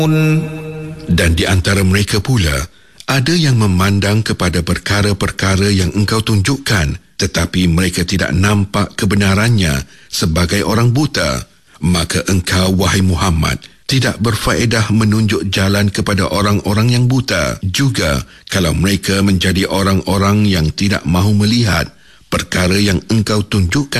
Dan di antara mereka pula, ada yang memandang kepada perkara-perkara yang engkau tunjukkan, tetapi mereka tidak nampak kebenarannya sebagai orang buta. Maka engkau, wahai Muhammad, tidak berfaedah menunjuk jalan kepada orang-orang yang buta. Juga kalau mereka menjadi orang-orang yang tidak mahu melihat perkara yang engkau tunjukkan